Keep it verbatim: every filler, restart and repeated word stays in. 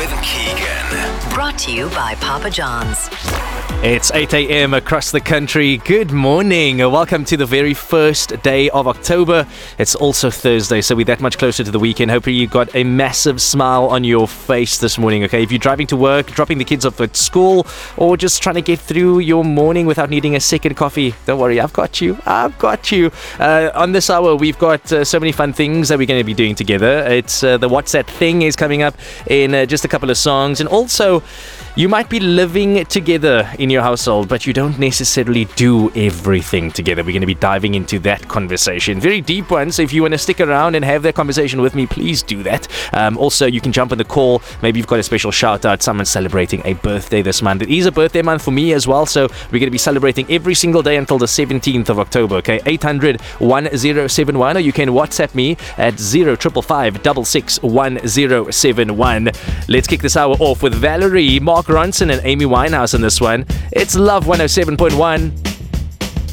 with Keegan. Brought to you by Papa John's. It's eight a.m. across the country. Good morning. Welcome to the very first day of October. It's also Thursday, so we're that much closer to the weekend. Hopefully you got a massive smile on your face this morning, okay? If you're driving to work, dropping the kids off at school, or just trying to get through your morning without needing a second coffee, don't worry, I've got you. I've got you. Uh, on this hour, we've got uh, so many fun things that we're going to be doing together. It's uh, the What's That Thing is coming up in uh, just a couple of songs. And also, you might be living together in your household, but you don't necessarily do everything together. We're going to be diving into that conversation. Very deep one, so if you want to stick around and have that conversation with me, please do that. Um, also, you can jump on the call. Maybe you've got a special shout out, someone celebrating a birthday this month. It is a birthday month for me as well, so we're going to be celebrating every single day until the seventeenth of October, okay? eight hundred, one oh seven one, or you can WhatsApp me at zero five five five six six one zero seven one. Let's kick this hour off with Valerie, Mark Ronson and Amy Winehouse on this one. It's Love one oh seven point one.